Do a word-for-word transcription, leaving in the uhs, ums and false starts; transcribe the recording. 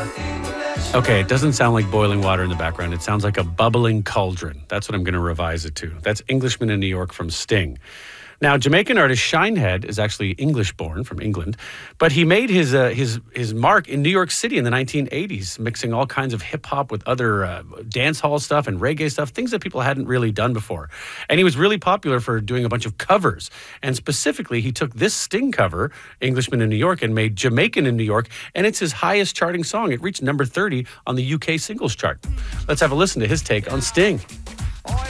Okay, it doesn't sound like boiling water in the background. It sounds like a bubbling cauldron. That's what I'm going to revise it to. That's Englishman in New York from Sting. Now, Jamaican artist Shinehead is actually English-born from England, but he made his uh, his his mark in New York City in the nineteen eighties, mixing all kinds of hip-hop with other uh, dance hall stuff and reggae stuff, things that people hadn't really done before. And he was really popular for doing a bunch of covers. And specifically, he took this Sting cover, Englishman in New York, and made Jamaican in New York, and it's his highest charting song. It reached number thirty on the U K singles chart. Let's have a listen to his take on Sting.